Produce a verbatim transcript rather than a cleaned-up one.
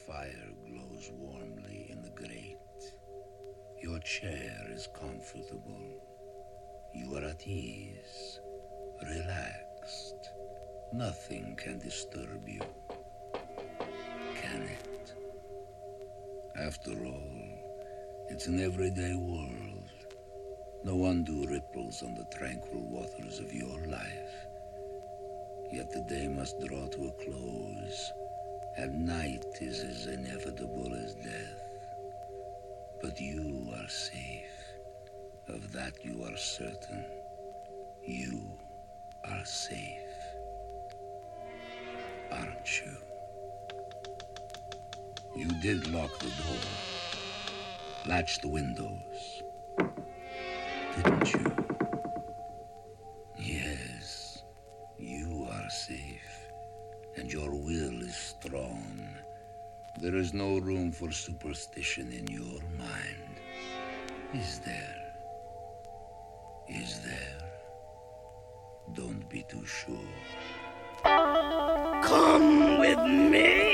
fire glows warmly in the grate. Your chair is comfortable. You are at ease, relaxed. Nothing can disturb you, can it? After all, it's an everyday world. No undue ripples on the tranquil waters of your life. Yet the day must draw to a close, and night is as inevitable as death. But you are safe. Of that you are certain. You are safe. Aren't you? You did lock the door. Latch the windows. Didn't you? Yes. You are safe. And your will is strong. There is no room for superstition in your mind. Is there? Is there? Don't be too sure. Come with me!